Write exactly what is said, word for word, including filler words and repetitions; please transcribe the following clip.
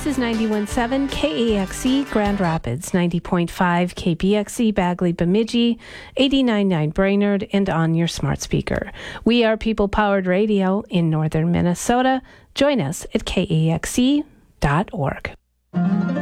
This is ninety-one point seven K A X E Grand Rapids, ninety point five K B X E Bagley Bemidji, eighty-nine point nine Brainerd, and on your smart speaker. We are people-powered radio in northern Minnesota. Join us at K A X E dot org.